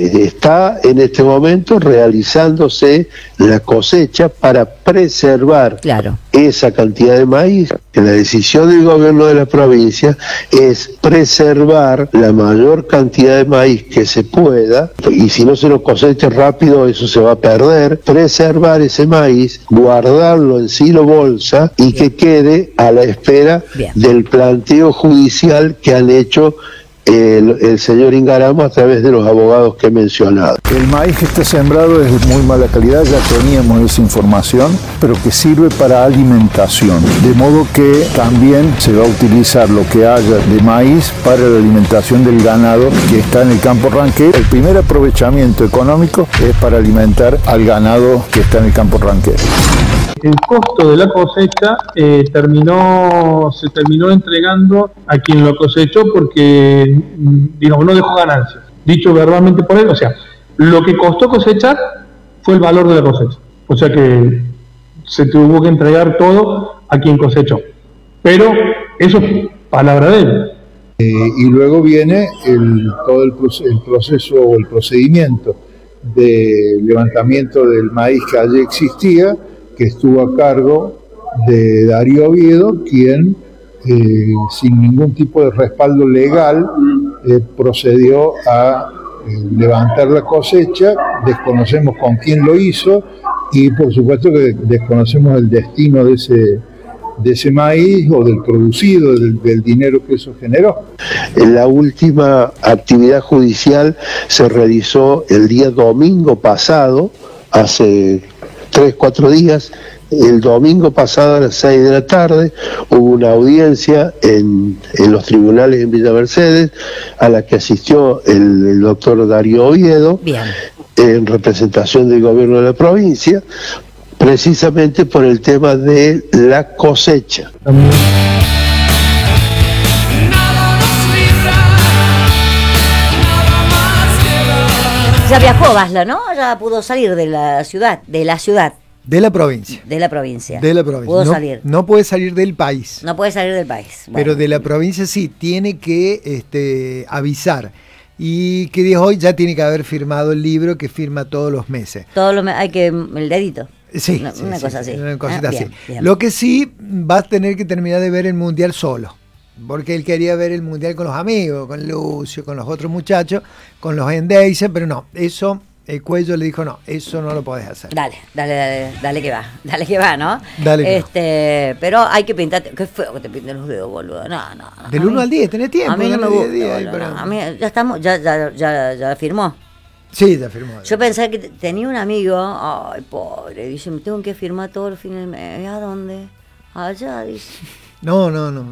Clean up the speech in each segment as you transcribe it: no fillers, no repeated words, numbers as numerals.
está en este momento realizándose la cosecha para preservar esa cantidad de maíz. Que la decisión del gobierno de la provincia es preservar la mayor cantidad de maíz que se pueda, y si no se lo cosecha rápido eso se va a perder. Preservar ese maíz, guardarlo en silo bolsa y que quede a la espera del planteo judicial que han hecho el señor Ingaramo a través de los abogados que he mencionado. El maíz que está sembrado es de muy mala calidad, ya teníamos esa información, pero que sirve para alimentación, de modo que también se va a utilizar lo que haya de maíz para la alimentación del ganado que está en el campo ranquero. El primer aprovechamiento económico es para alimentar al ganado que está en el campo ranquero. El costo de la cosecha se terminó entregando a quien lo cosechó porque, digamos, no dejó ganancias. Dicho verbalmente por él, o sea, lo que costó cosechar fue el valor de la cosecha. O sea que se tuvo que entregar todo a quien cosechó. Pero eso es palabra de él. Y luego viene todo el proceso o el procedimiento de levantamiento del maíz que allí existía, que estuvo a cargo de Darío Oviedo, quien sin ningún tipo de respaldo legal procedió a levantar la cosecha. Desconocemos con quién lo hizo y por supuesto que desconocemos el destino de ese maíz o del producido, del dinero que eso generó. La última actividad judicial se realizó el día domingo pasado, hace 3-4 días. El domingo pasado a las 6 de la tarde hubo una audiencia en los tribunales en Villa Mercedes a la que asistió el doctor Darío Oviedo en representación del gobierno de la provincia, precisamente por el tema de la cosecha. Ya viajó Basla, ¿no? Ya pudo salir de la ciudad. De la provincia. Pudo salir. No puede salir del país. No puede salir del país. Bueno. Pero de la provincia sí, tiene que avisar. Y que dijo hoy ya tiene que haber firmado el libro que firma todos los meses. Hay que el dedito. Sí, una cosa así. Una cosita así. Bien. Lo que sí, va a tener que terminar de ver el Mundial solo. Porque él quería ver el Mundial con los amigos, con Lucio, con los otros muchachos, con los Endeiser, pero no, eso... El Cuello le dijo, no, eso no lo podés hacer. Dale que va, ¿no? Pero hay que pintarte, qué feo que te pinten los dedos, boludo. No. Del 1 al 10, ¿tenés tiempo? A mí no me gusta, a mí ya estamos, ya firmó. Sí, ya firmó. Yo pensé que tenía un amigo, ay, pobre, dice, me tengo que firmar todos los fines del mes. ¿A dónde? Allá, dice. No,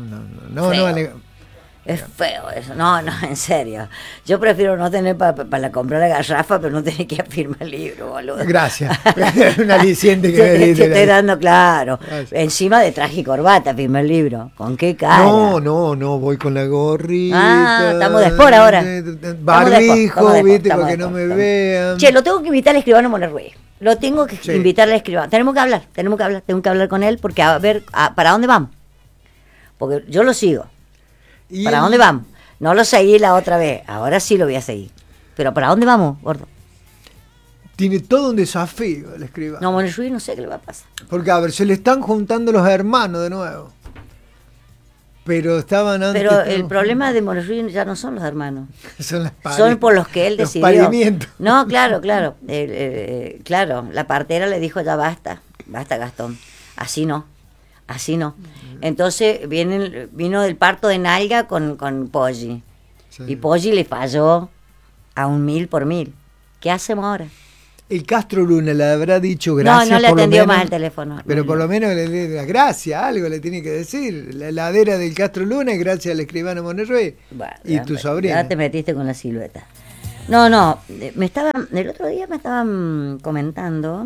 es feo eso, no, en serio. Yo prefiero no tener para comprar la garrafa, pero no tener que firmar el libro, boludo. Gracias. Un aliciente que me estoy dando, claro. Gracias. Encima de traje y corbata firmé el libro. ¿Con qué cara? No, voy con la gorrita. Estamos de sport ahora. Barbijo, viste, para que no me vean. Che, lo tengo que invitar al escribano Monerruiz. Lo tengo que invitar al escribano. Tengo que hablar con él, porque a ver, ¿para dónde vamos? Porque yo lo sigo. ¿Para dónde vamos? No lo seguí la otra vez, ahora sí lo voy a seguir. Pero ¿para dónde vamos, gordo? Tiene todo un desafío el escribano. No, Monerruiz no sé qué le va a pasar. Porque, a ver, se le están juntando los hermanos de nuevo. Pero estaban antes... Pero el problema de Monerruiz ya no son los hermanos. Son por los que él decidió. Los parimentos. No, claro. Claro, la partera le dijo, ya basta, Gastón. Así no. Entonces vino del parto de nalga con Poggi. Sí. Y Poggi le falló a 1.000 por 1.000. ¿Qué hacemos ahora? El Castro Luna le habrá dicho gracias. No le atendió más el teléfono. Pero por lo menos gracias, algo le tiene que decir. La heladera del Castro Luna es gracias al escribano Monerruiz. Bueno, y tu sobrina. Ya te metiste con la silueta. No, el otro día me estaban comentando,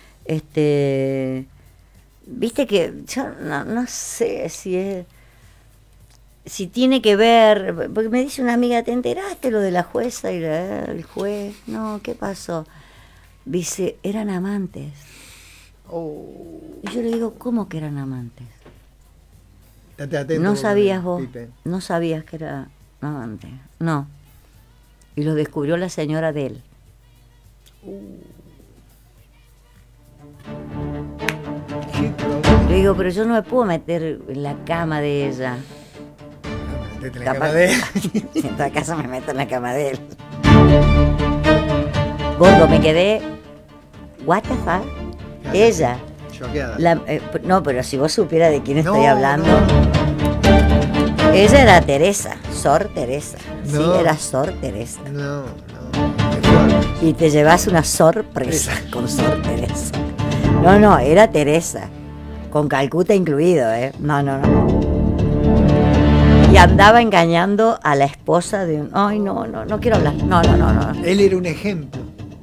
viste que yo no sé si tiene que ver, porque me dice una amiga, ¿te enteraste lo de la jueza y el juez? No, ¿qué pasó? Dice, eran amantes. Y yo le digo, ¿cómo que eran amantes? Atento, no sabías vos, Pipe. No sabías que era amante. No. Y lo descubrió la señora de él. Le digo, pero yo no me puedo meter en la cama de ella. Metete en la cama de él. En toda casa me meto en la cama de él. Gordo, me quedé. What the fuck? Ella. No, pero si vos supieras de quién estoy hablando. No. Ella era Teresa, Sor Teresa. No. Sí, era Sor Teresa. No. Y te llevas una sorpresa con Sor Teresa. No, era Teresa. Con Calcuta incluido, ¿eh? No. Y andaba engañando a la esposa de un... Ay, no quiero hablar. No. Él era un ejemplo.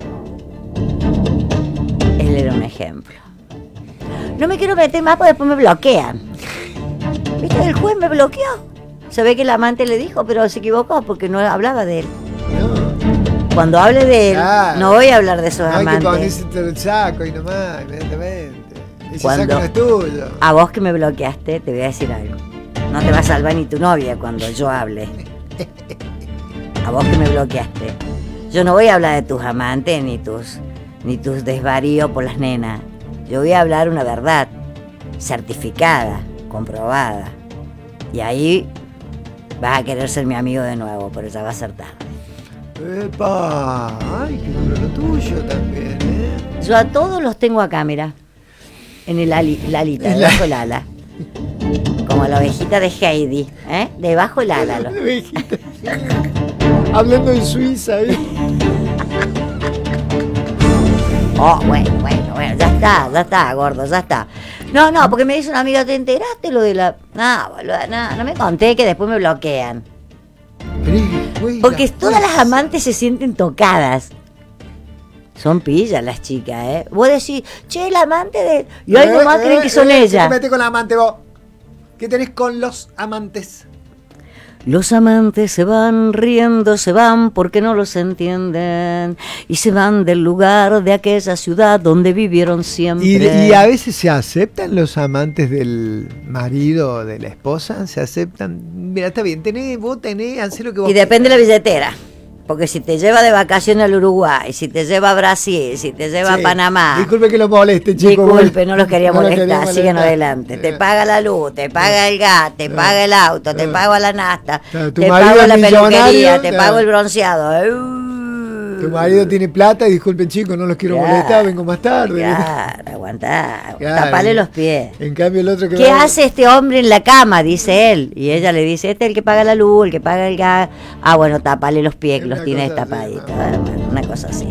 Él era un ejemplo. No me quiero meter más porque después me bloquean. ¿Viste? El juez me bloqueó. Se ve que el amante le dijo, pero se equivocó porque no hablaba de él. No. Cuando hable de él, claro, no voy a hablar de esos amantes. Hay que ponerse el saco y nomás, inmediatamente. Ese saco no es tuyo. A vos que me bloqueaste, te voy a decir algo. No te va a salvar ni tu novia cuando yo hable. A vos que me bloqueaste. Yo no voy a hablar de tus amantes ni tus desvaríos por las nenas. Yo voy a hablar una verdad, certificada, comprobada. Y ahí vas a querer ser mi amigo de nuevo, pero ya va a ser tarde. ¡Epa! ¡Ay, qué duro lo tuyo también, eh! Yo a todos los tengo acá, mira. En el alita, debajo del ala. Como la ovejita de Heidi, ¿eh? Debajo del ala. La ovejita. Hablando en Suiza, ¿eh? Oh, bueno, ya está, gordo, ya está. No, porque me dice una amiga, ¿te enteraste lo de la...? No me conté que después me bloquean. Porque todas las amantes se sienten tocadas. Son pillas las chicas, ¿eh? Vos decís, che, el amante de... Y hoy nomás creen que son ellas. ¿Qué te metes con la amante vos? ¿Qué tenés con los amantes? Los amantes se van riendo, se van porque no los entienden y se van del lugar, de aquella ciudad donde vivieron siempre. ¿Y a veces se aceptan los amantes del marido o de la esposa? ¿Se aceptan? Mira, está bien, vos tenés, hacé lo que vos Y depende de la billetera. Porque si te lleva de vacaciones al Uruguay, si te lleva a Brasil, si te lleva a Panamá... Disculpe que lo moleste, chicos. Disculpe, no los quería molestar, sigan adelante. Te paga la luz, te paga el gas, te paga el auto, te pago la nasta, te pago la peluquería, te pago el bronceado. Tu marido tiene plata y disculpen, chicos, no los quiero molestar, vengo más tarde. Claro, aguantá, tapale los pies. En cambio el otro que ¿Qué hace este hombre en la cama? Dice él. Y ella le dice, este es el que paga la luz, el que paga el gas. Ah, bueno, tapale los pies, que los tiene tapaditos. Una cosa así.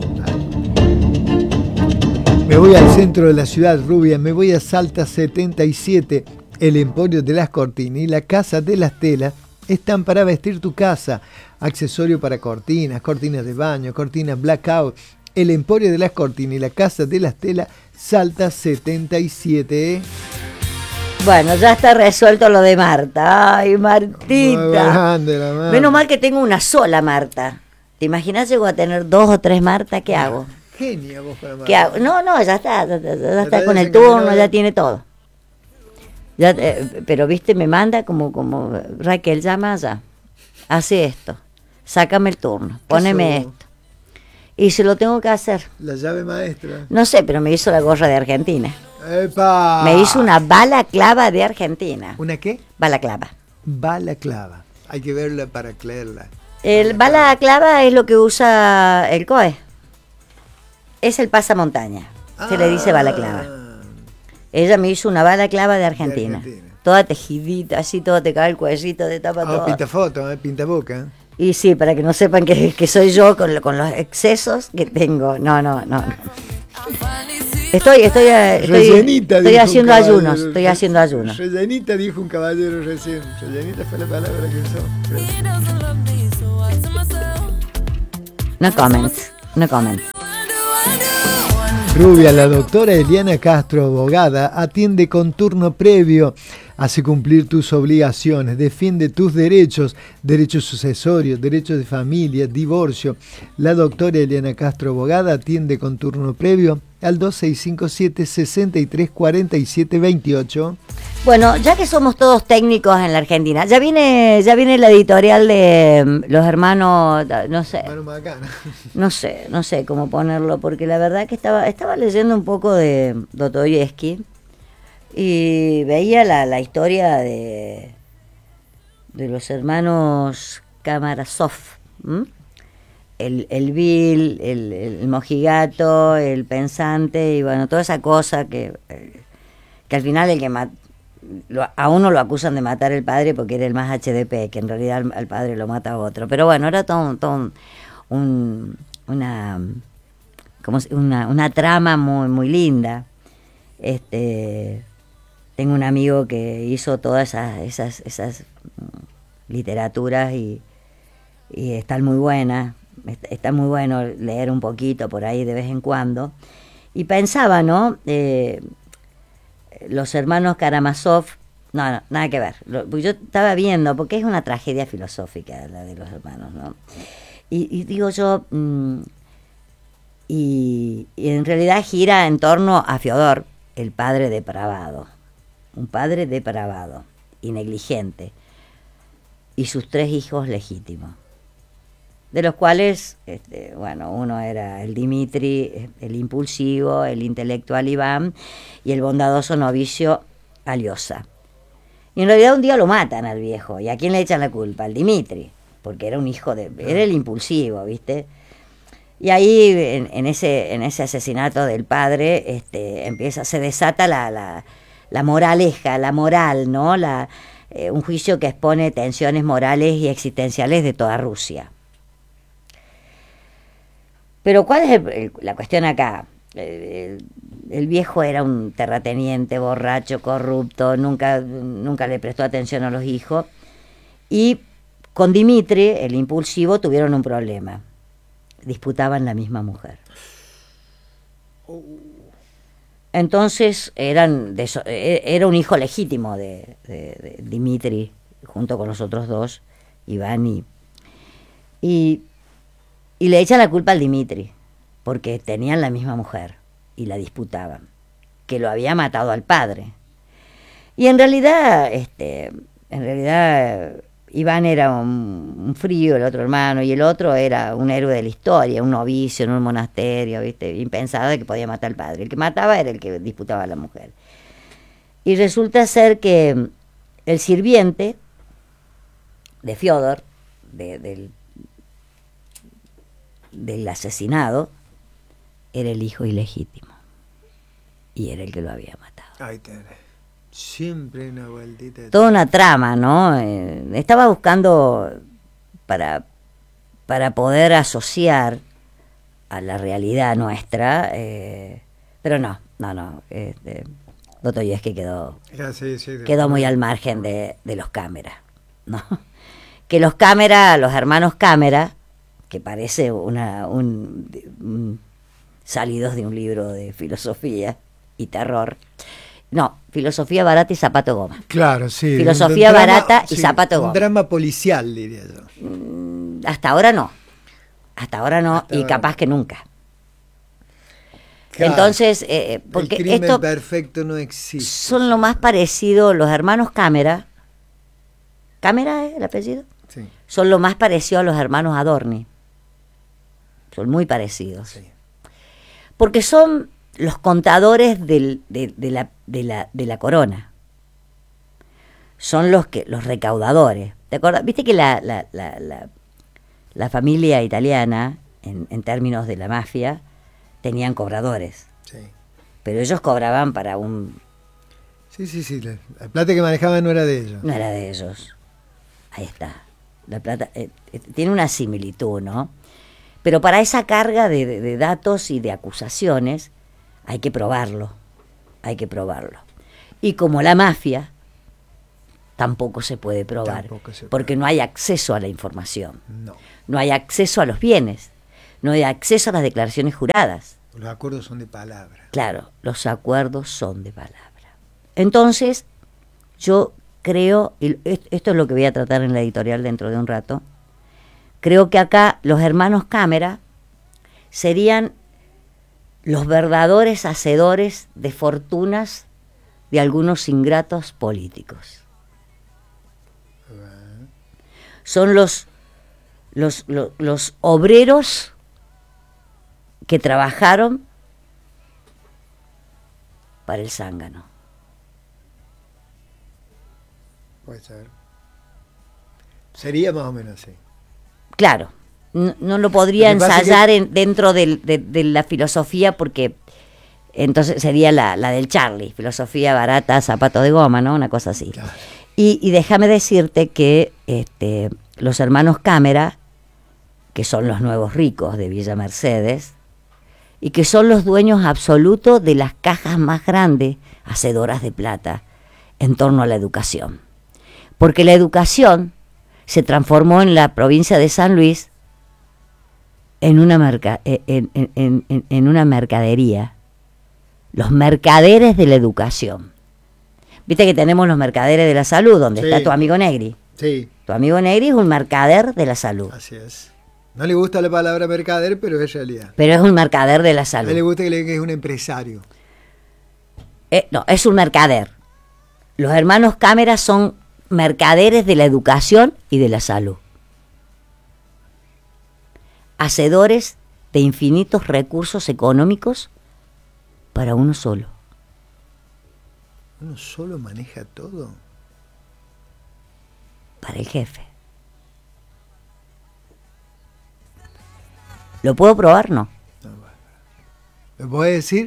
Me voy al centro de la ciudad, rubia, me voy a Salta 77, el Emporio de las Cortinas y la Casa de las Telas están para vestir tu casa. Accesorio para cortinas, cortinas de baño, cortinas blackout. El Emporio de las Cortinas y la Casa de las Telas, Salta 77. Bueno, ya está resuelto lo de Marta. Ay, Martita. Menos mal que tengo una sola Marta. ¿Te imaginas llego a tener 2 o 3 Marta? ¿Qué hago? Genia vos para Marta. ¿Qué hago? No, ya está con el turno, ya tiene todo. Ya, pero viste, me manda como Raquel, llama allá. Hace esto. Sácame el turno, poneme esto. Y se lo tengo que hacer. La llave maestra. No sé, pero me hizo la gorra de Argentina. ¡Epa! Me hizo una balaclava de Argentina. ¿Una qué? Balaclava. Balaclava. Hay que verla para creerla. El balaclava es lo que usa el COE. Es el pasamontaña. Se le dice balaclava. Ella me hizo una balaclava de Argentina. Toda tejidita, así todo te cae el cuellito, te tapa todo. Pinta foto, pinta boca. Y sí, para que no sepan que soy yo con los excesos que tengo. No. Estoy haciendo ayunos. Estoy haciendo ayunos. Rellenita, dijo un caballero recién. Rellenita fue la palabra que usó. No comment. Rubia, la doctora Eliana Castro, abogada, atiende con turno previo, hace cumplir tus obligaciones, defiende tus derechos sucesorios, derechos de familia, divorcio. La doctora Eliana Castro, abogada, atiende con turno previo al 2657-634728. Bueno, ya que somos todos técnicos en la Argentina, ya viene la editorial de los hermanos, no sé cómo ponerlo, porque la verdad que estaba leyendo un poco de Dostoyevsky y veía la historia de los hermanos Karamazov, el vil, el mojigato, el pensante, y bueno, toda esa cosa que al final a uno lo acusan de matar el padre porque era el más HDP, que en realidad al padre lo mata otro. Pero bueno, era todo una trama muy, muy linda. Tengo un amigo que hizo todas esas literaturas y están muy buenas. Está muy bueno leer un poquito por ahí de vez en cuando. Y pensaba, ¿no? Los hermanos Karamazov, no, nada que ver. Yo estaba viendo, porque es una tragedia filosófica la de los hermanos, ¿no? Y digo yo, y en realidad gira en torno a Fiodor, el padre depravado. Un padre depravado y negligente. Y sus 3 hijos legítimos. De los cuales, uno era el Dimitri, el impulsivo, el intelectual Iván, y el bondadoso novicio Aliosa. Y en realidad un día lo matan al viejo. ¿Y a quién le echan la culpa? Al Dimitri, porque era un hijo era el impulsivo, ¿viste? Y ahí, en ese asesinato del padre, se desata la moraleja, la moral, ¿no? Un juicio que expone tensiones morales y existenciales de toda Rusia. Pero ¿cuál es la cuestión acá? El viejo era un terrateniente, borracho, corrupto, nunca le prestó atención a los hijos. Y con Dimitri, el impulsivo, tuvieron un problema. Disputaban la misma mujer. Entonces era un hijo legítimo de Dimitri, junto con los otros 2, Iván y le echan la culpa al Dimitri, porque tenían la misma mujer y la disputaban, que lo había matado al padre. Y en realidad Iván era un frío, el otro hermano, y el otro era un héroe de la historia, un novicio en un monasterio, ¿viste? Impensado de que podía matar al padre. El que mataba era el que disputaba a la mujer. Y resulta ser que el sirviente de Fiodor, del asesinado, era el hijo ilegítimo y era el que lo había matado. Ay, siempre una vueltita. Toda una trama, ¿no? Estaba buscando para poder asociar a la realidad nuestra, pero no. Dostoyevsky quedó muy al margen de los Cámara, ¿no? Que los hermanos Cámara, que parece salidos de un libro de filosofía y terror. No, filosofía barata y zapato goma. Claro, sí. Filosofía barata y zapato goma. Un drama policial, diría yo. Hasta ahora no, y capaz que nunca. Claro. Entonces, porque el crimen perfecto no existe. Son lo más parecido, los hermanos Cámara. ¿Cámara es el apellido? Sí. Son lo más parecido a los hermanos Adorni. Son muy parecidos. Sí. Porque son los contadores de la corona. Son los recaudadores. ¿Te acuerdas? Viste que la familia italiana, en términos de la mafia, tenían cobradores. Sí. Pero ellos cobraban para un... Sí. La plata que manejaban no era de ellos. No era de ellos. Ahí está. La plata tiene una similitud, ¿no? Pero para esa carga de datos y de acusaciones hay que probarlo. Y como la mafia, tampoco se puede probar, porque no hay acceso a la información. No hay acceso a los bienes, no hay acceso a las declaraciones juradas. Los acuerdos son de palabra. Claro, los acuerdos son de palabra. Entonces, yo creo, y esto es lo que voy a tratar en la editorial dentro de un rato, creo que acá los hermanos Cámara serían los verdaderos hacedores de fortunas de algunos ingratos políticos. Son los obreros que trabajaron para el zángano. Puede ser. Sería más o menos así. Claro, no lo podría ensayar dentro de la filosofía, porque entonces sería la del Charlie, filosofía barata, zapato de goma, ¿no? Una cosa así. Claro. Y déjame decirte que los hermanos Cámara, que son los nuevos ricos de Villa Mercedes, y que son los dueños absolutos de las cajas más grandes, hacedoras de plata, en torno a la educación. Porque la educación se transformó en la provincia de San Luis en una mercadería. Los mercaderes de la educación. Viste que tenemos los mercaderes de la salud, donde está tu amigo Negri. Sí. Tu amigo Negri es un mercader de la salud. Así es. No le gusta la palabra mercader, pero es realidad. Pero es un mercader de la salud. A él le gusta que le digan que es un empresario. No, es un mercader. Los hermanos Cámara son mercaderes de la educación y de la salud. Hacedores de infinitos recursos económicos para uno solo. ¿Uno solo maneja todo? Para el jefe. ¿Lo puedo probar? No. ¿Me puede decir?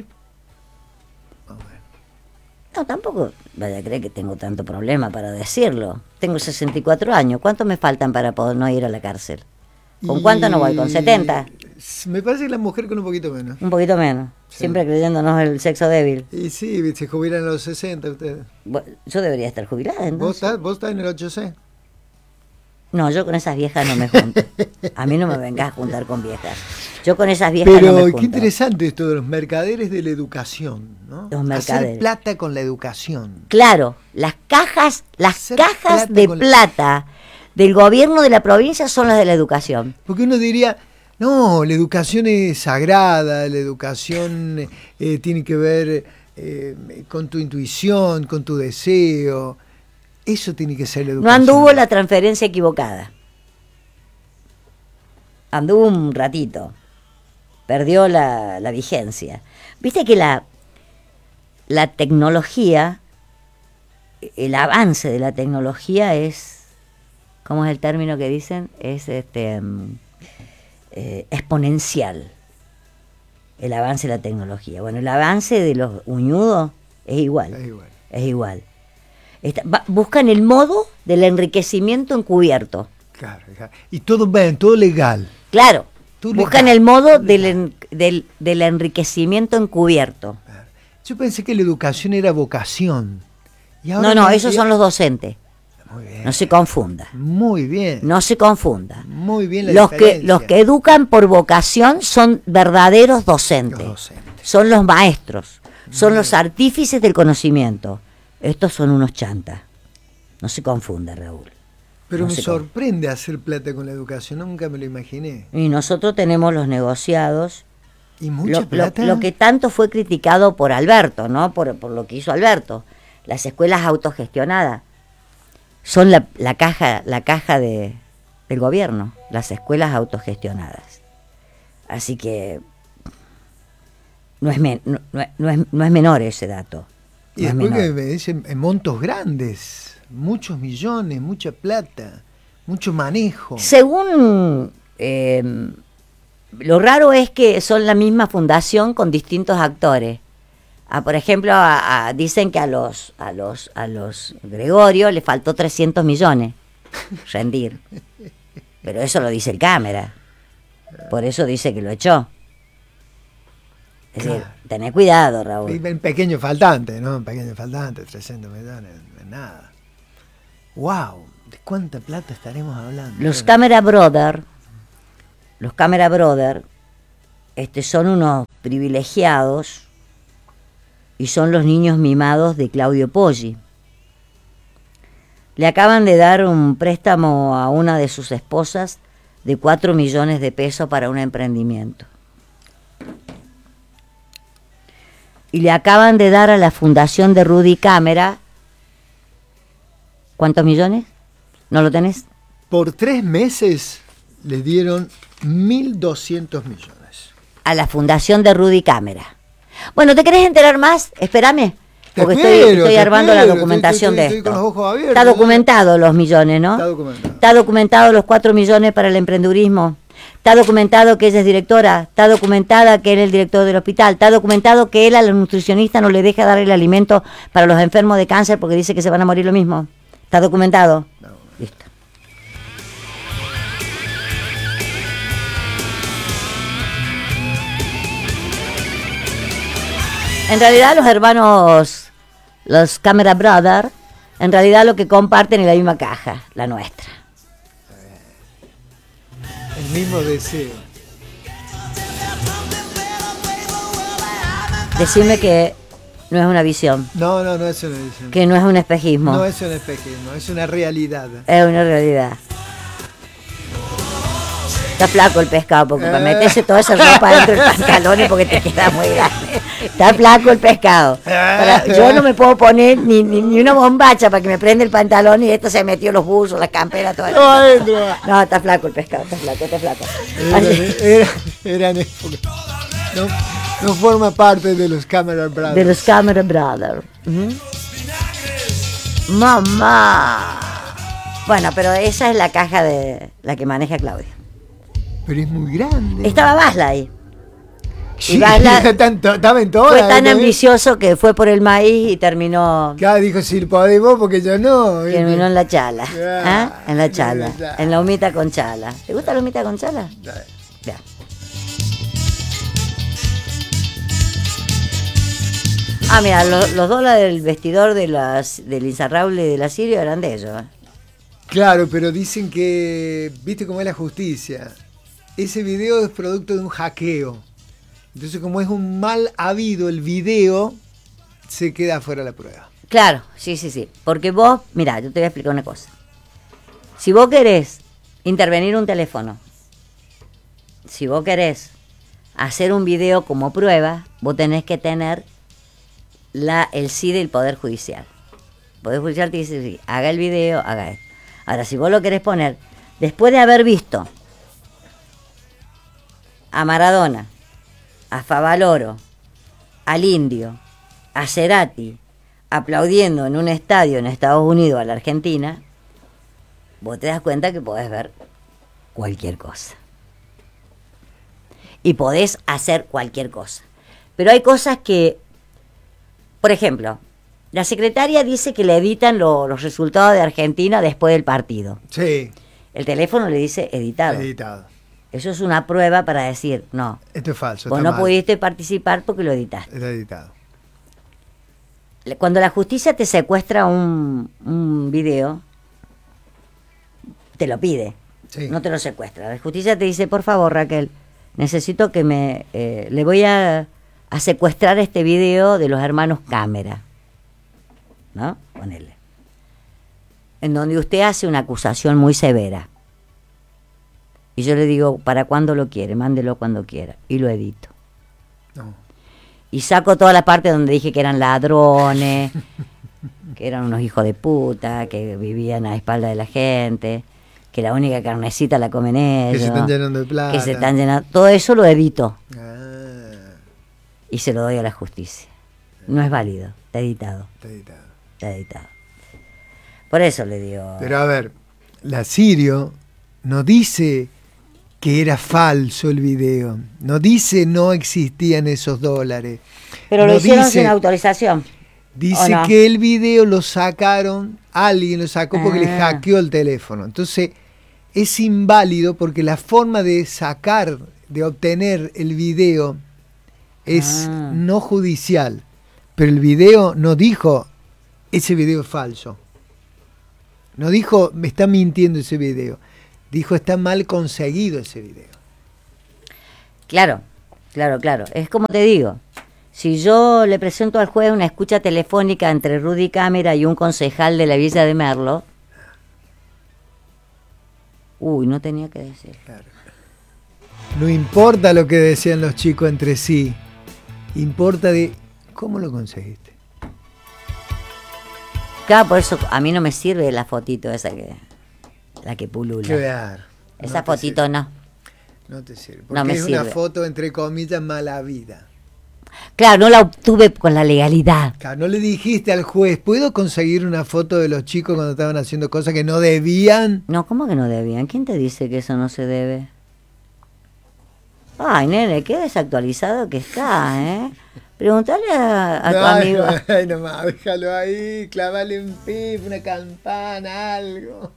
No, tampoco vaya a creer que tengo tanto problema para decirlo. Tengo 64 años. ¿Cuánto me faltan para poder no ir a la cárcel? ¿Con cuánto no voy? ¿Con 70? Me parece que la mujer con un poquito menos. Un poquito menos. Sí. Siempre creyéndonos el sexo débil. Y sí, se jubilan a los 60 ustedes. Yo debería estar jubilada, entonces. ¿Vos estás en el 8C? No, yo con esas viejas no me junto. A mí no me vengas a juntar con viejas. Yo con esas viejas no me junto. Pero qué interesante esto de los mercaderes de la educación, ¿no? Los mercaderes. Hacer plata con la educación. Claro, las cajas de plata del gobierno de la provincia son las de la educación. Porque uno diría, no, la educación es sagrada, la educación tiene que ver con tu intuición, con tu deseo. Eso tiene que ser la educación. No anduvo la transferencia equivocada. Anduvo un ratito. Perdió la vigencia. Viste que la tecnología, el avance de la tecnología es, ¿cómo es el término que dicen? Es exponencial. El avance de la tecnología. Bueno, el avance de los uñudos es igual. Es igual. Buscan el modo del enriquecimiento encubierto. Claro. Y todo legal. Claro. Buscan el modo del enriquecimiento encubierto. Claro. Yo pensé que la educación era vocación. Y ahora no, esos son los docentes. Muy bien. No se confunda. Muy bien. No se confunda. Muy bien los que educan por vocación son verdaderos docentes. Los docentes. Son los maestros. Son los artífices del conocimiento. Estos son unos chantas. No se confunda, Raúl. Pero me sorprende hacer plata con la educación. Nunca me lo imaginé. Y nosotros tenemos los negociados. ¿Y mucha plata? Lo que tanto fue criticado por Alberto, ¿no? Por lo que hizo Alberto. Las escuelas autogestionadas son la caja del gobierno. Las escuelas autogestionadas. Así que no es menor ese dato. Y después que me dicen en montos grandes, muchos millones, mucha plata, mucho manejo. Según lo raro es que son la misma fundación con distintos actores. Por ejemplo, dicen que a los Gregorio le faltó 300 millones rendir. Pero eso lo dice el Cámara. Por eso dice que lo echó. Es decir, tené cuidado, Raúl. Un pequeño faltante, ¿no? Un pequeño faltante, 300 millones, no es nada. ¡Wow! ¿De cuánta plata estaremos hablando? Los Cámara Brothers son unos privilegiados y son los niños mimados de Claudio Poggi. Le acaban de dar un préstamo a una de sus esposas de 4 millones de pesos para un emprendimiento. y le acaban de dar a la fundación de Rudy Cámara, ¿cuántos millones? ¿No lo tenés? Por 3 meses le dieron 1.200 millones. A la fundación de Rudy Cámara. Bueno, ¿te querés enterar más? Espérame. Porque estoy armando la documentación de esto. Con los ojos abiertos, está documentado los millones, ¿no? Está documentado los 4 millones para el emprendedurismo. Está documentado que ella es directora. Está documentada que él es el director del hospital. Está documentado que él a los nutricionistas no le deja dar el alimento para los enfermos de cáncer porque dice que se van a morir lo mismo. Está documentado. No. Listo. En realidad los hermanos, los Camera Brothers, en realidad lo que comparten es la misma caja, la nuestra. El mismo deseo. Decime que no es una visión. No es una visión. Que no es un espejismo. No es un espejismo, es una realidad. Es una realidad. Está flaco el pescado, porque para meterse toda esa ropa dentro del pantalón es porque te queda muy grande. Está flaco el pescado. Yo no me puedo poner ni una bombacha para que me prenda el pantalón y esto se metió los buzos, las camperas, todo. No, está flaco el pescado, está flaco. Eran épocas. No forma parte de los Camera Brothers. De los Camera Brothers. Mamá. Bueno, pero esa es la caja de la que maneja Claudia. Pero es muy grande. Estaba Basla ahí. Sí, estaba en todas. Fue tan ambicioso que fue por el maíz y terminó. Claro, dijo, si podemos, porque yo no. Terminó en la chala. En la chala. En la humita con chala. ¿Te gusta la humita con chala? Ya. Mira, los dólares del vestidor del Insaurrable de la Sirio eran de ellos. Claro, pero dicen que, viste cómo es la justicia. Ese video es producto de un hackeo. Entonces, como es un mal habido el video, se queda fuera la prueba. Claro, sí. Porque vos, mirá, yo te voy a explicar una cosa. Si vos querés intervenir un teléfono, si vos querés hacer un video como prueba, vos tenés que tener el sí del Poder Judicial. El Poder Judicial te dice, sí, haga el video, haga esto. Ahora, si vos lo querés poner, después de haber visto a Maradona, a Favaloro, al Indio, a Cerati, aplaudiendo en un estadio en Estados Unidos a la Argentina, vos te das cuenta que podés ver cualquier cosa. Y podés hacer cualquier cosa. Pero hay cosas que, por ejemplo, la secretaria dice que le editan los resultados de Argentina después del partido. Sí. El teléfono le dice editado. Eso es una prueba para decir, no. Esto es falso. Vos no pudiste participar porque lo editaste. Está editado. Cuando la justicia te secuestra un video, te lo pide. Sí. No te lo secuestra. La justicia te dice, por favor, Raquel, necesito que le voy a secuestrar este video de los hermanos Cámara. ¿No? Ponele. En donde usted hace una acusación muy severa. Y yo le digo, ¿para cuándo lo quiere? Mándelo cuando quiera. Y lo edito. No. Y saco toda la parte donde dije que eran ladrones, que eran unos hijos de puta, que vivían a espaldas de la gente, que la única carnecita la comen ellos. Que se están llenando de plata. Que se están llenando. Todo eso lo edito. Y se lo doy a la justicia. No es válido. Está editado. Está editado. Por eso le digo... Pero a ver, la Sirio no dice que era falso el video. No dice no existían esos dólares. Pero lo hicieron sin autorización. Dice no, que el video lo sacaron, alguien lo sacó porque le hackeó el teléfono. Entonces es inválido porque la forma de sacar, de obtener el video es no judicial. Pero el video no dijo, ese video es falso. No dijo, me está mintiendo ese video. Dijo, está mal conseguido ese video. Claro. Es como te digo, si yo le presento al juez una escucha telefónica entre Rudy Cámara y un concejal de la Villa de Merlo, no tenía que decir. Claro. No importa lo que decían los chicos entre sí, importa de ¿Cómo lo conseguiste? Claro, por eso a mí no me sirve la fotito esa la que pulula. Claro. Esa fotito sirve. No. No te sirve. Porque es una foto, entre comillas, mala vida. Claro, no la obtuve con la legalidad. Claro, no le dijiste al juez, ¿puedo conseguir una foto de los chicos cuando estaban haciendo cosas que no debían? No, ¿cómo que no debían? ¿Quién te dice que eso no se debe? Ay, nene, qué desactualizado que está, ¿eh? Preguntale a tu amigo. Ay, nomás, déjalo ahí, clavale un pip, una campana, algo.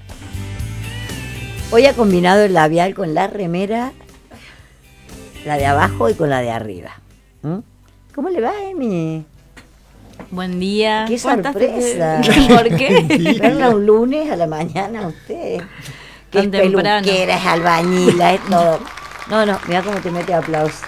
Hoy ha combinado el labial con la remera, la de abajo y con la de arriba. ¿Mm? ¿Cómo le va, Emi? Buen día. ¡Qué sorpresa! ¿Por qué? Verla un lunes a la mañana a usted. ¡Qué Tan temprano! Peluquera, es albañila, es todo. No, mira cómo te mete aplausos.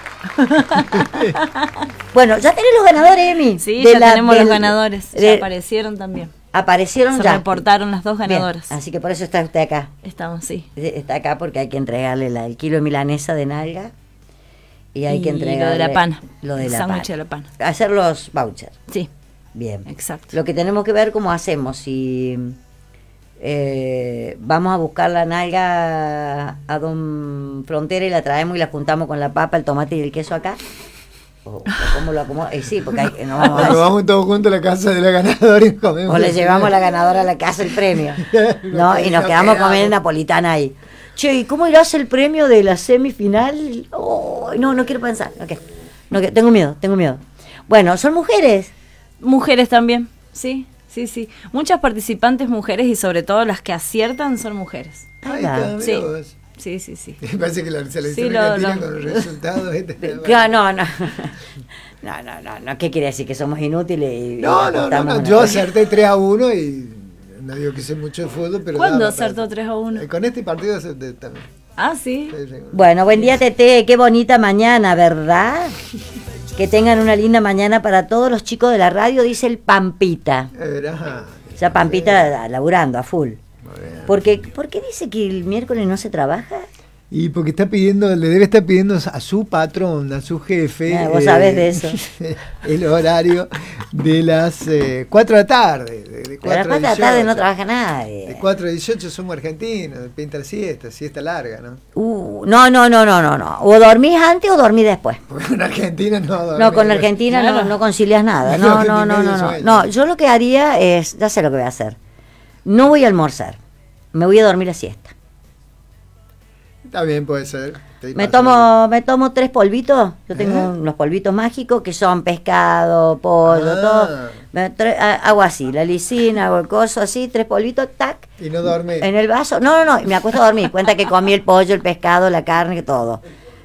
Bueno, ya tenés los ganadores, Emi. Sí, ya tenemos los ganadores. Ya aparecieron también. Aparecieron ya. Se reportaron las dos ganadoras. Bien, así que por eso está usted acá. Estamos, sí. Está acá porque hay que entregarle el kilo de milanesa de nalga. Y hay que entregarle lo de la pana. Lo de el la sándwich de la pana. Hacer los vouchers. Sí. Bien. Exacto. Lo que tenemos que ver cómo hacemos. Si vamos a buscar la nalga a Don Frontera y la traemos y la juntamos con la papa, el tomate y el queso acá. O cómo lo acomodamos. Sí, porque no vamos todos juntos a la casa de la ganadora y comemos. O le llevamos a la ganadora a la casa el premio. ¿No? Y nos quedamos comiendo napolitana ahí. Che, ¿y cómo irás el premio de la semifinal? Oh, no quiero pensar. No, tengo miedo. Bueno, ¿son mujeres? Mujeres también, sí. Muchas participantes mujeres y sobre todo las que aciertan son mujeres. Ay, sí. Me parece que la selección argentina con los resultados. No, ¿qué quiere decir? ¿Que somos inútiles? No, yo acerté 3-1 y no digo que sé mucho de fútbol, pero... ¿Cuándo acertó 3-1? Con este partido acerté también. Ah, sí. Bueno, buen día, Tete, qué bonita mañana, ¿verdad? Que tengan una linda mañana para todos los chicos de la radio, dice el Pampita. Ya Pampita laburando a full. ¿Por qué dice que el miércoles no se trabaja? Y porque le debe estar pidiendo a su patrón, a su jefe. Vos sabés de eso. El horario de las 4 de la tarde. De 4 a las 4 de la tarde no trabaja nadie. De 4 a 18 somos argentinos, pinta la siesta larga, ¿no? No. O dormís antes o dormís después. Porque con Argentina no dormís. No, con Argentina no concilias nada. No, yo lo que haría es, ya sé lo que voy a hacer. No voy a almorzar, me voy a dormir la siesta. También puede ser. Me tomo 3 polvitos. Yo tengo unos polvitos mágicos que son pescado, pollo, todo. Hago así, la lisina, hago el coso así, 3 polvitos, tac. Y no dormí. En el vaso. No, me acuesto a dormir. Cuenta que comí el pollo, el pescado, la carne, todo.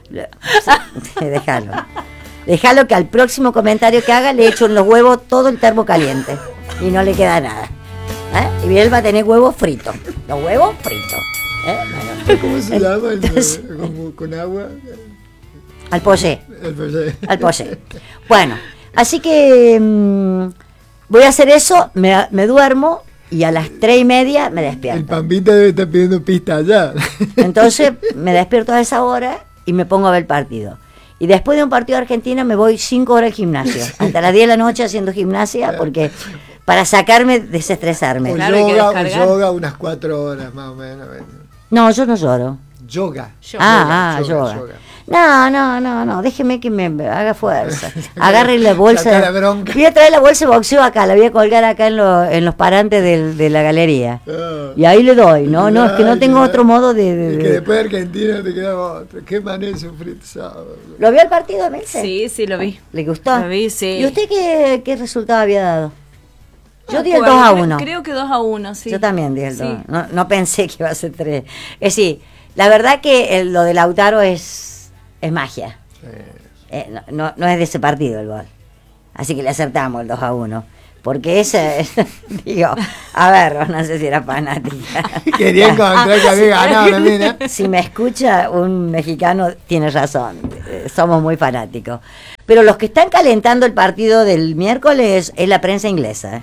Déjalo que al próximo comentario que haga le echo en los huevos todo el termo caliente. Y no le queda nada. Y él va a tener huevos fritos. Los huevos fritos. ¿Cómo se llama? ¿Con agua? Al pollé. Bueno, así que voy a hacer eso, me duermo y a las 3:30 me despierto. El Pampita debe estar pidiendo pista allá. Entonces me despierto a esa hora y me pongo a ver el partido. Y después de un partido de Argentina me voy 5 horas al gimnasio. Hasta las 10 de la noche haciendo gimnasia porque... Para sacarme, desestresarme. O yoga unas 4 horas más o menos. No, yo no lloro. Yoga. Yoga. No, déjeme que me haga fuerza. Agarre la bolsa. Voy a traer la bolsa de boxeo acá, la voy a colgar acá en los parantes de la galería. Y ahí le doy, es que no tengo otro modo de... Es que después de Argentina te queda otro. Qué manera de sufrir sábado. ¿Lo vio el partido, Milce? Sí, lo vi. ¿Le gustó? Lo vi, sí. ¿Y usted qué resultado había dado? Yo di el 2-1. Creo que 2-1, sí. Yo también di el 2. No pensé que iba a ser 3. Es decir, la verdad que lo de Lautaro es magia. Sí. No es de ese partido el gol. Así que le acertamos el 2-1. Porque ese, a ver, no sé si era fanática. Quería encontrar que había ganado la mina. Si me escucha un mexicano, tiene razón. Somos muy fanáticos. Pero los que están calentando el partido del miércoles es la prensa inglesa.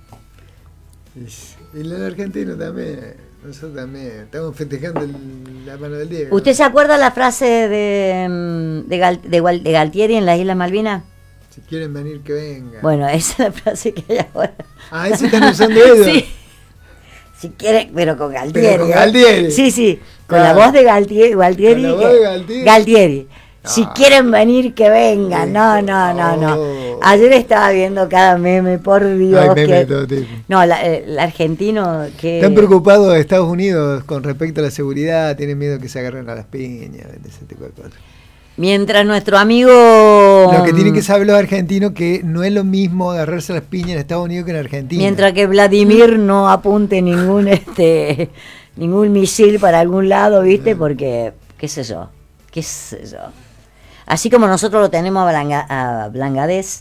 Y el argentino también, nosotros también, estamos festejando la mano del Diego. ¿Usted se acuerda la frase de Galtieri en las Islas Malvinas? Si quieren venir, que vengan. Bueno, esa es la frase que hay ahora. Ah, ese están usando ellos. Sí. Si quieren, pero con Galtieri. Pero con Galtieri. Sí, con la voz de Galtieri. Con la voz de Galtieri. Si quieren venir, que vengan. No. Ayer estaba viendo cada meme, por Dios. Ay, meme de todo tipo. No, el argentino que... Están preocupados de Estados Unidos con respecto a la seguridad, tienen miedo que se agarren a las piñas, ese tipo de cosas. Mientras nuestro amigo... Lo que tienen que saber los argentinos que no es lo mismo agarrarse a las piñas en Estados Unidos que en Argentina. Mientras que Vladimir no apunte ningún misil para algún lado, ¿viste? Porque, qué sé yo. Así como nosotros lo tenemos a Bangladesh.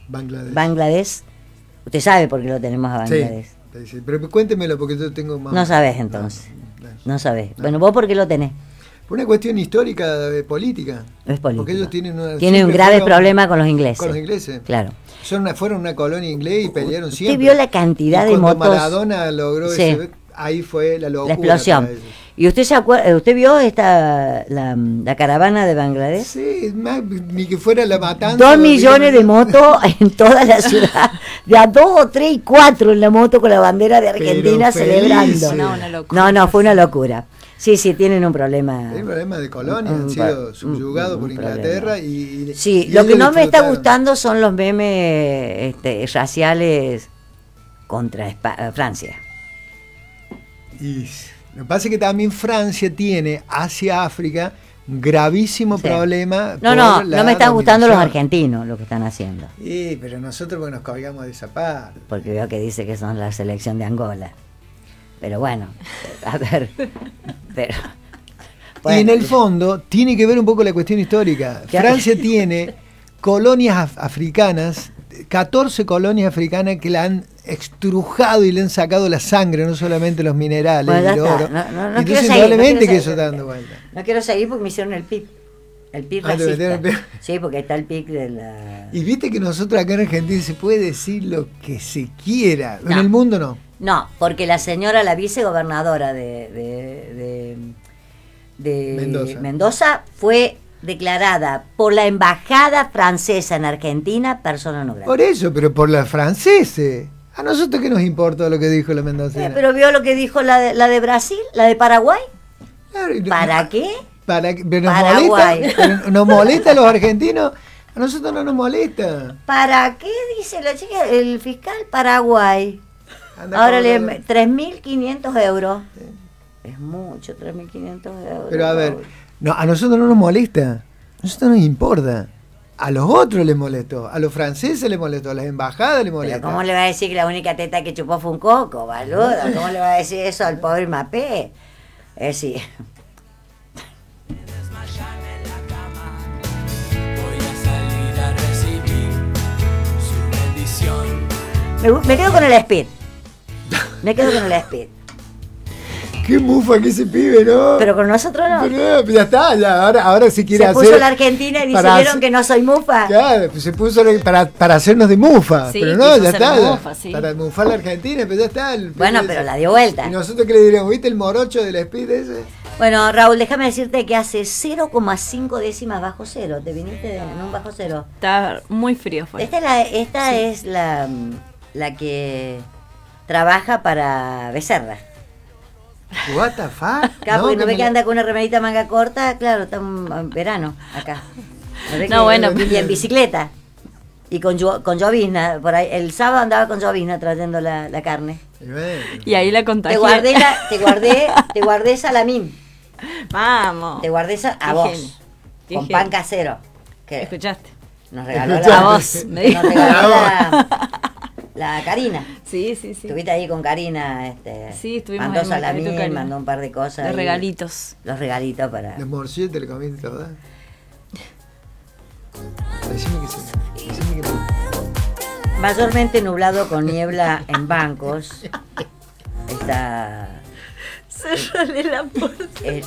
Usted sabe por qué lo tenemos a Bangladesh. Sí, pero cuéntemelo porque yo tengo más... No sabes entonces. No sabes. Bueno, ¿vos por qué lo tenés? Por una cuestión histórica, política. Es política. Porque ellos tienen un grave problema con los ingleses. Con los ingleses. Claro. Fueron una colonia inglesa y pelearon siempre. Usted vio la cantidad de motos. Cuando Maradona logró ahí fue la locura. La explosión. ¿Y usted se acuerda? ¿Usted vio la caravana de Bangladesh? Sí, ni que fuera la matanza. 2 millones de motos en toda la ciudad. De a 2 o 3 y 4 en la moto con la bandera de Argentina celebrando. No, fue una locura. Sí, tienen un problema. Hay un problema de colonia, han sido subyugados por Inglaterra y lo que no me está gustando son los memes raciales contra Francia. Y lo que pasa es que también Francia tiene hacia África un gravísimo problema. No me están gustando los argentinos lo que están haciendo. Sí, pero nosotros nos colgamos de esa parte. Porque veo que dice que son la selección de Angola. Pero bueno, a ver. Y en el fondo tiene que ver un poco la cuestión histórica. Francia tiene colonias africanas, 14 colonias africanas que la han extrujado y le han sacado la sangre, no solamente los minerales y el oro. No entonces indudablemente que eso está dando vuelta. No quiero seguir porque me hicieron el PIB. El PIB racista. Sí, porque está el PIB de la... Y viste que nosotros acá en Argentina se puede decir lo que se quiera. En el mundo no. No, porque la señora, la vicegobernadora de Mendoza fue declarada por la embajada francesa en Argentina persona no grata. Por eso, pero por los franceses. ¿A nosotros qué nos importa lo que dijo la mendocina? Pero vio lo que dijo la de Brasil, la de Paraguay. Claro, ¿para qué? Pero nos molesta a los argentinos. A nosotros no nos molesta. ¿Para qué? Dice la chica, el fiscal Paraguay. Ahora le 3.500 euros. Sí. Es mucho, 3.500 euros. Pero a ver, a nosotros no nos molesta. A nosotros nos importa. A los otros les molestó. A los franceses les molestó. A las embajadas les molestó. ¿Pero cómo le va a decir que la única teta que chupó fue un coco, boludo? ¿Cómo le va a decir eso al pobre Mapé? Es decir... Me quedo con el Speed. Qué mufa que ese pibe, ¿no? Pero con nosotros no. Pero ya está, ahora si quiere hacer... Se puso la Argentina y dijeron que no soy mufa. Claro, pues se puso para hacernos de mufa. Sí, pero no, ya está. Mufa, sí. Para mufar la Argentina, pero ya está. Bueno, pero la dio vuelta. Y nosotros que le diríamos, ¿viste el morocho del Speed ese? Bueno, Raúl, déjame decirte que hace 0,5 décimas bajo cero. Te viniste en un bajo cero. Está muy frío fue. Esta es la que trabaja para Becerra. What the fuck? Claro, porque tuve que andar con una remerita manga corta, claro, está en verano acá. Y en bicicleta. Y con llovizna, por ahí. El sábado andaba con llovizna trayendo la carne. Y ahí la contagié. Te guardé salamín. Vamos. Te guardé a vos. Con pan casero. ¿Escuchaste? Nos regaló a vos. Nos regaló la Karina. Sí. Estuviste ahí con Karina. Sí, estuvimos mandó salamín, mandó un par de cosas. Los regalitos. Los regalitos para... Los morcillos le comiste todo. Decime que sí. Mayormente nublado con niebla en bancos. Está... Cerrale la puerta.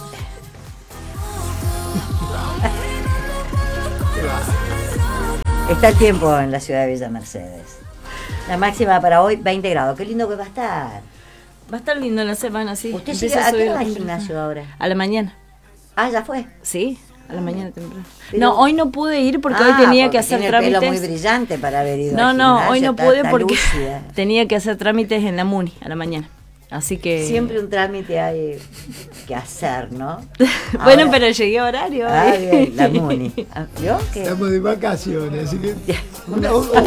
Está el tiempo en la ciudad de Villa Mercedes. La máxima para hoy, 20 grados. Qué lindo que va a estar. Va a estar lindo en la semana, sí. ¿Usted sigue, a qué va al gimnasio ahora? A la mañana. Ah, ¿ya fue? Sí. A la mañana temprano. No, hoy no pude ir porque hoy tenía que hacer trámites. Pelo muy brillante para haber ido. No, hoy no pude porque tenía que hacer trámites en la MUNI a la mañana. Así que... Siempre un trámite hay que hacer, ¿no? Bueno, pero llegué a horario. Bien, la MUNI. ¿Vio? Estamos de vacaciones, así que... Una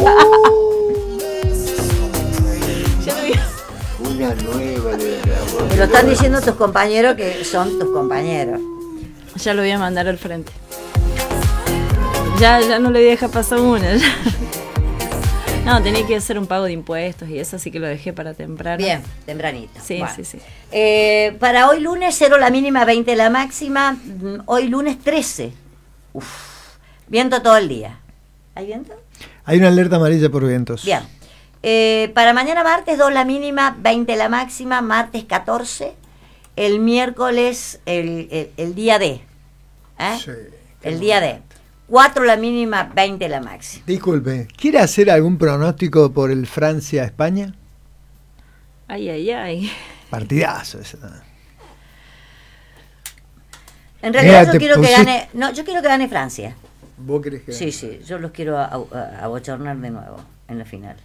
nueva de verdad. Me lo están diciendo tus compañeros que son tus compañeros. Ya lo voy a mandar al frente. Ya no le voy a dejar pasar una. No, tenía que hacer un pago de impuestos y eso, así que lo dejé para temprano. Bien, tempranito. Sí, bueno. sí. Para hoy lunes, 0 la mínima, 20 la máxima. Hoy lunes 13. Viento todo el día. ¿Hay viento? Hay una alerta amarilla por vientos. Bien. Para mañana martes, 2 la mínima, 20 la máxima. Martes 14. El miércoles, el día D. Sí, el día D. 4 la mínima, 20 la máxima. Disculpe, ¿quiere hacer algún pronóstico por el Francia-España? Ay. Partidazo ese. En realidad yo quiero que gane. No, yo quiero que gane Francia. ¿Vos querés que gane? Sí, yo los quiero abochornar de nuevo en la final.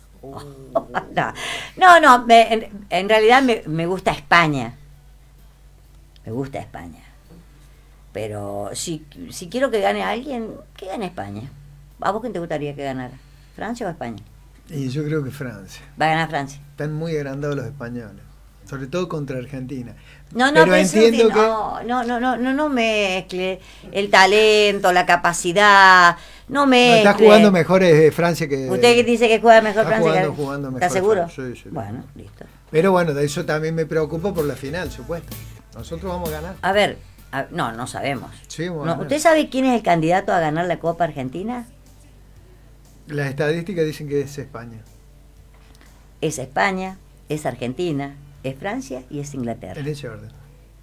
No, en realidad me gusta España. Me gusta España. Pero si quiero que gane alguien, que gane España. ¿A vos quién te gustaría que ganara? ¿Francia o España? Y yo creo que Francia. Va a ganar Francia. Están muy agrandados los españoles, sobre todo contra Argentina. Pero entiendo que no mezcle el talento, la capacidad, no mezcle. Está jugando mejor Francia que... ¿Usted dice que juega mejor Francia que jugando mejor. ¿Está seguro? Sí. Bueno, listo. Pero bueno, de eso también me preocupa por la final, supuesto. Nosotros vamos a ganar. A ver, no sabemos. Sí, bueno. ¿Usted sabe quién es el candidato a ganar la Copa Argentina? Las estadísticas dicen que es España. Es España, es Argentina, es Francia y es Inglaterra. En ese orden.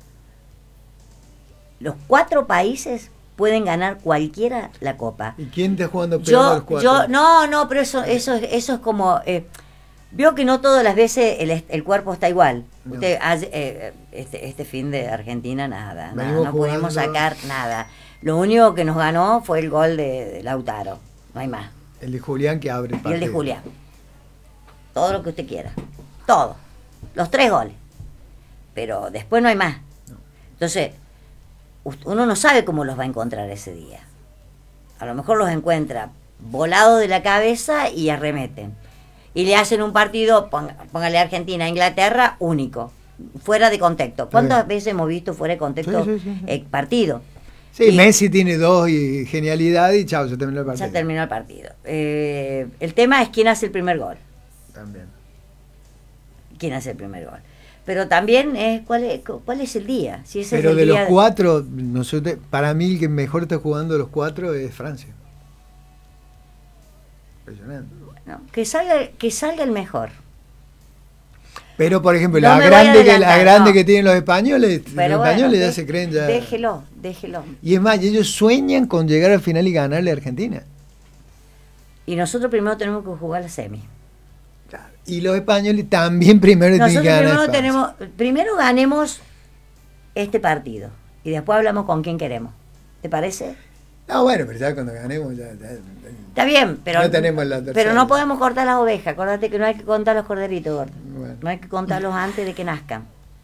Los 4 países pueden ganar cualquiera la Copa. ¿Y quién está jugando peor de los 4? No, pero eso es como... veo que no todas las veces el cuerpo está igual. No. Usted, este fin de Argentina, nada no pudimos sacar nada. Lo único que nos ganó fue el gol de Lautaro, no hay más. El de Julián que abre el partido. Y el de Julián. Todo lo que usted quiera. Todo. Los 3 goles. Pero después no hay más. No. Entonces, uno no sabe cómo los va a encontrar ese día. A lo mejor los encuentra volados de la cabeza y arremeten. Y le hacen un partido, póngale Argentina, Inglaterra, único, fuera de contexto. ¿Cuántas veces hemos visto fuera de contexto el partido? Sí, Messi tiene 2 y genialidad y chao, se terminó el partido. Ya terminó el partido. El tema es quién hace el primer gol. También. ¿Quién hace el primer gol? Pero también es cuál es el día. Si ese pero es el de día los 4, para mí el que mejor está jugando de los 4 es Francia. Impresionante. No, que salga el mejor. Pero por ejemplo, la grande que tienen los españoles, ya se creen ya. Déjelo. Y es más, ellos sueñan con llegar al final y ganarle a Argentina. Y nosotros primero tenemos que jugar la semi. Claro. Y los españoles también primero tienen que ganar. Primero ganemos este partido y después hablamos con quién queremos. ¿Te parece? No, bueno, pero ya cuando ganemos ya está bien, pero no tenemos la tercera. Pero no podemos cortar las ovejas. Acuérdate que no hay que contar los corderitos, gordo. Bueno. No hay que contarlos antes de que nazcan.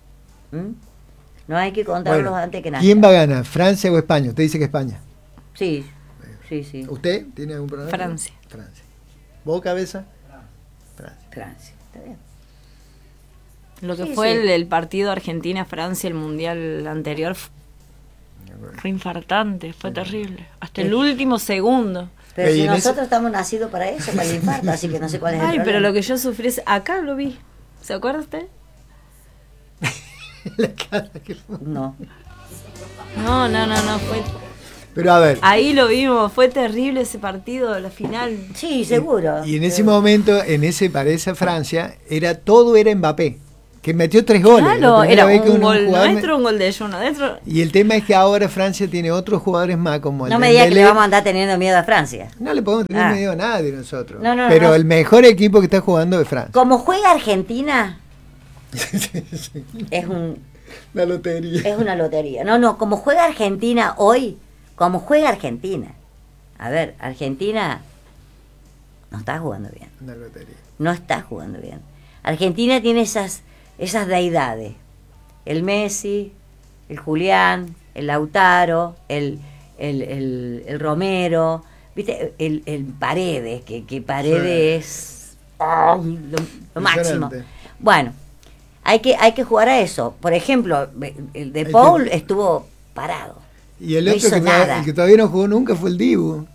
No hay que contarlos antes de que nazcan. ¿Quién va a ganar? ¿Francia o España? Usted dice que España. Sí. ¿Usted tiene algún problema? Francia. ¿Vos, cabeza? Francia. Está bien. Lo que fue el partido Argentina-Francia, el mundial anterior, fue infartante, fue terrible. Hasta el último segundo. Pero si nosotros estamos nacidos para eso, para el infarto, así que no sé cuál es el problema. Pero lo que yo sufrí, acá lo vi. ¿Se acuerda usted? La cara que fue. No, fue... Pero a ver. Ahí lo vimos, fue terrible ese partido, la final. Sí, seguro. Y en ese momento, parece Francia, todo era Mbappé, que metió 3 goles. Claro, era un gol nuestro, un gol de ellos, uno dentro. Y el tema es que ahora Francia tiene otros jugadores más como el No me diga que le vamos a andar teniendo miedo a Francia. No le podemos tener miedo a nadie nosotros. No, pero el mejor equipo que está jugando es Francia. Como juega Argentina, es una lotería. Es una lotería. No, como juega Argentina hoy, como juega Argentina. A ver, Argentina no está jugando bien. No está jugando bien. Argentina tiene esas deidades. El Messi, el Julián, el Lautaro, el Romero, ¿viste? El Paredes, que Paredes es lo máximo. Bueno, hay que jugar a eso. Por ejemplo, el de Paul estuvo parado. Y el otro el que todavía no jugó nunca fue el Dibu.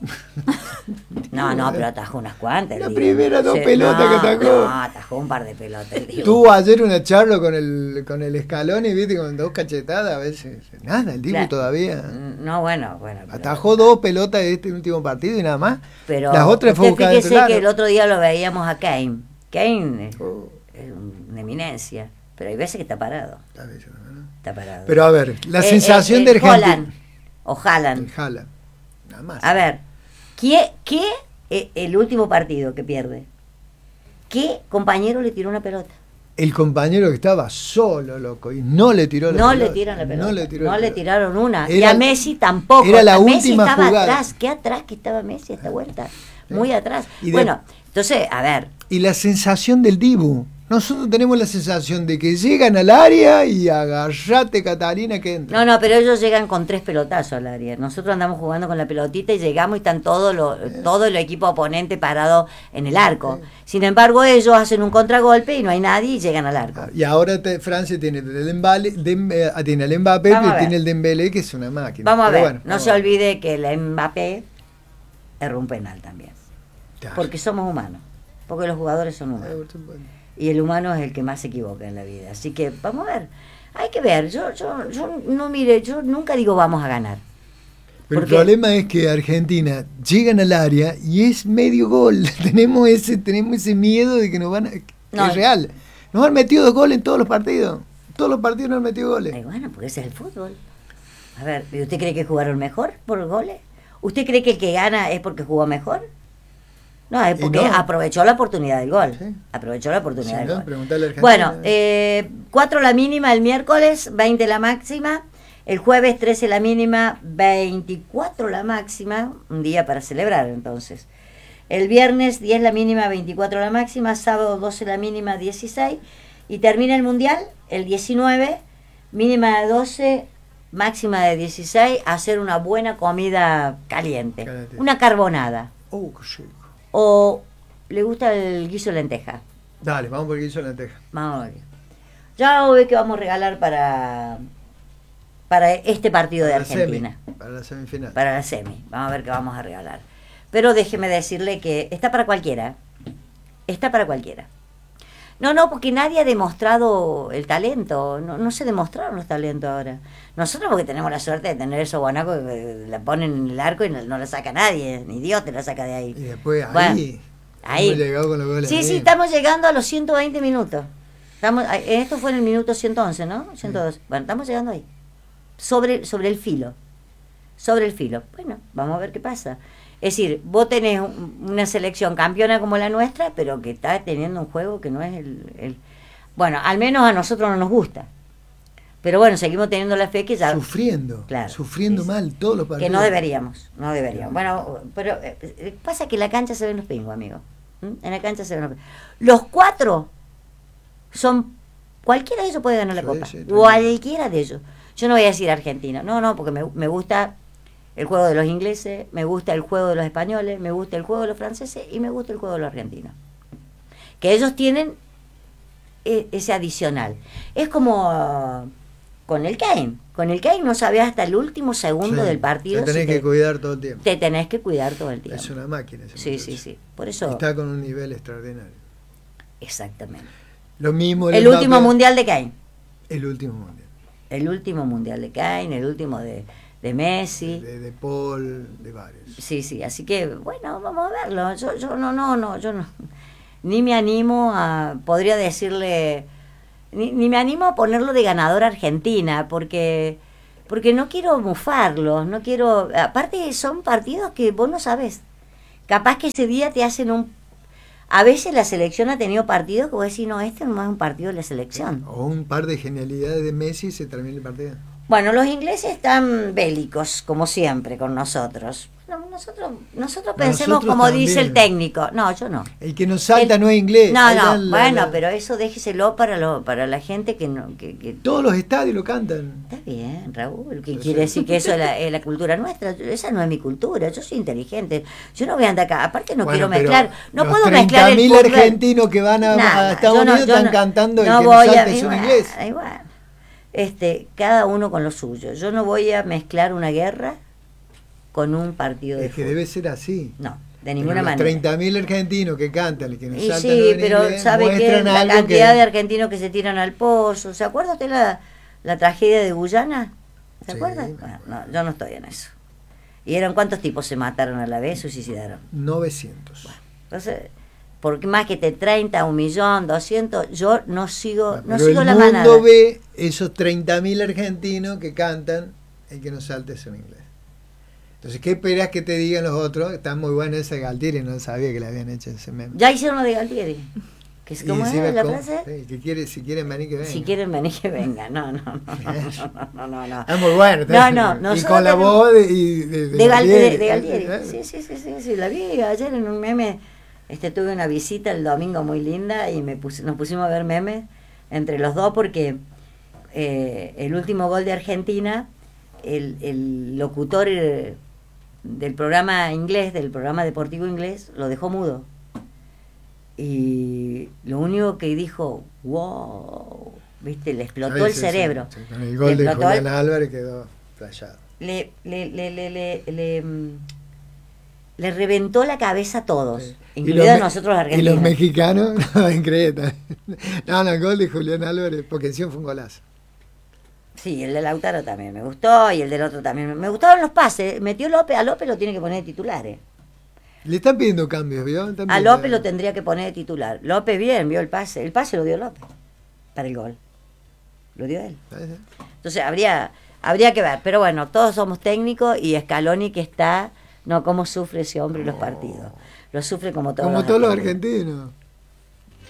No, pero atajó unas cuantas. La primera dos pelotas que atajó. No, atajó un par de pelotas. El Dibu. Tuvo ayer una charla con el Escalón y viste con 2 cachetadas a veces. Nada, el Dibu todavía. No, bueno. Atajó 2 pelotas de este último partido y nada más. Pero las otras fue buscar fíjese que el otro día lo veíamos a Kane. Kane es una eminencia. Pero hay veces que está parado. Está parado. Pero a ver, la sensación de Argentina. O Haaland. Nada más. A ver, ¿qué el último partido que pierde? ¿Qué compañero le tiró una pelota? El compañero que estaba solo, loco, y no le tiró la pelota. No le tiran la pelota. No le tiraron una. Y a Messi tampoco. Era la Messi última estaba jugada. atrás. ¿Qué atrás que estaba Messi esta vuelta? Muy atrás. Bueno, entonces, a ver. Y la sensación del Dibu. Nosotros tenemos la sensación de que llegan al área y agarrate, Catalina, que entra. No, pero ellos llegan con 3 pelotazos al área. Nosotros andamos jugando con la pelotita y llegamos y están todo el equipo oponente parado en el arco. Sin embargo, ellos hacen un contragolpe y no hay nadie y llegan al arco. Y ahora Francia tiene el Mbappé, tiene el Dembélé, que es una máquina. Vamos a ver, bueno, no se olvide que el Mbappé erró un penal también. Claro. Porque somos humanos, porque los jugadores son humanos. Y el humano es el que más se equivoca en la vida. Así que vamos a ver. Hay que ver. Yo nunca digo vamos a ganar. Pero el problema es que Argentina llegan al área y es medio gol. tenemos ese miedo de que nos van a... Es real. Nos han metido 2 goles en todos los partidos. Todos los partidos nos han metido goles. Ay, bueno, porque ese es el fútbol. A ver, ¿usted cree que jugaron mejor por goles? ¿Usted cree que el que gana es porque jugó mejor? No, es porque aprovechó la oportunidad del gol. Sí. Aprovechó la oportunidad del gol. Bueno, 4 la mínima el miércoles, 20 la máxima. El jueves 13 la mínima, 24 la máxima. Un día para celebrar entonces. El viernes 10 la mínima, 24 la máxima. Sábado 12 la mínima, 16. Y termina el mundial el 19, mínima de 12, máxima de 16. Hacer una buena comida caliente. Una carbonada. Qué rico. ¿O le gusta el guiso de lenteja? Dale, vamos por el guiso de lenteja. Vamos a ver. Ya ve que vamos a regalar para este partido de Argentina. Para la semifinal. Para la semi. Vamos a ver qué vamos a regalar. Pero déjeme decirle que está para cualquiera. Está para cualquiera. No, porque nadie ha demostrado el talento. No se demostraron los talentos ahora. Nosotros porque tenemos la suerte de tener esos guanacos que la ponen en el arco y no la saca nadie. Ni Dios te la saca de ahí. Y después ahí. Hemos llegado con los goles. Sí, estamos llegando a los 120 minutos. Esto fue en el minuto 111, ¿no? 112. Sí. Bueno, estamos llegando ahí. Sobre el filo. Sobre el filo. Bueno, vamos a ver qué pasa. Es decir, vos tenés una selección campeona como la nuestra, pero que está teniendo un juego que no es el... Bueno, al menos a nosotros no nos gusta. Pero bueno, seguimos teniendo la fe que ya... Sufriendo, claro, sufriendo mal todos los partidos. Que no deberíamos. Bueno, pero pasa que en la cancha se ven los pingos, amigo. En la cancha se ven los pingos. Los 4 son... Cualquiera de ellos puede ganar la Copa. Sí, cualquiera de ellos. Yo no voy a decir Argentina. No, porque me gusta... el juego de los ingleses, me gusta el juego de los españoles, me gusta el juego de los franceses y me gusta el juego de los argentinos. Que ellos tienen ese adicional. Es como con el Kane. Con el Kane no sabes hasta el último segundo del partido. Te tenés que cuidar todo el tiempo. Te tenés que cuidar todo el tiempo. Es una máquina. Sí. Por eso... está con un nivel extraordinario. Exactamente. Lo mismo el último mundial de Kane. El último mundial. El último mundial de Kane, el último de Messi, de Paul, de varios. Sí, así que bueno, vamos a verlo. Yo no ni me animo a, podría decirle, ni me animo a ponerlo de ganador a Argentina, porque no quiero mufarlos, no quiero, aparte son partidos que vos no sabés. Capaz que ese día te hacen a veces la selección ha tenido partidos que vos decís, no, este no es un partido de la selección. O un par de genialidades de Messi y se termina el partido. Bueno, los ingleses están bélicos, como siempre, con nosotros. No, nosotros pensemos como también dice el técnico. No, yo no. El que nos salta no es inglés. No, bueno, pero eso déjeselo para la gente que no... Que todos los estadios lo cantan. Está bien, Raúl, que quiere decir que eso es la cultura nuestra. Esa no es mi cultura, yo soy inteligente. Yo no voy a andar acá, aparte no quiero mezclar, no puedo mezclar el 30.000 argentinos que van a Estados Unidos están cantando el que nos salta es un inglés. Igual. Cada uno con lo suyo. Yo no voy a mezclar una guerra con un partido de fútbol. Que debe ser así. No, de ninguna manera. 30.000 argentinos que cantan y que nos saltan sí, pero inglés, sabe que la cantidad de argentinos que se tiran al pozo. ¿Se acuerda usted la tragedia de Guyana? ¿Se acuerda? Bueno, no, yo no estoy en eso. ¿Y eran cuántos tipos se mataron a la vez, suicidaron? 900. Bueno, entonces, por más que te 30, 1.200.000, yo no sigo, no sigo la manada. El mundo ve esos 30.000 argentinos que cantan y que nos salte eso en inglés. Entonces, ¿qué esperas que te digan los otros? Está muy bueno ese Galtieri, no sabía que le habían hecho ese meme. Ya hicieron lo de Galtieri. ¿Cómo es la frase? Sí, que si quieren venir que vengan. Si quieren venir que vengan. No. Es muy bueno. No. Y con la voz de Galtieri. Sí, la vi ayer en un meme. Tuve una visita el domingo muy linda y nos pusimos a ver memes entre los dos porque el último gol de Argentina, el locutor del programa inglés, del programa deportivo inglés, lo dejó mudo. Y lo único que dijo, wow, ¿viste? Le explotó el cerebro. Sí. Con el gol de Julián Álvarez quedó flashado. Le reventó la cabeza a todos, incluidos nosotros argentinos. Y los mexicanos, en Creta. No, el gol de Julián Álvarez, porque encima fue un golazo. Sí, el de Lautaro también me gustó, y el del otro también. Me gustaron los pases. Metió López, a López lo tiene que poner de titular. Le están pidiendo cambios, ¿vio? A López lo tendría que poner de titular. López bien, vio el pase lo dio López para el gol. Lo dio él. Entonces habría que ver, pero bueno, todos somos técnicos y Scaloni que está, no, cómo sufre ese hombre los partidos. Lo sufre como todos los argentinos.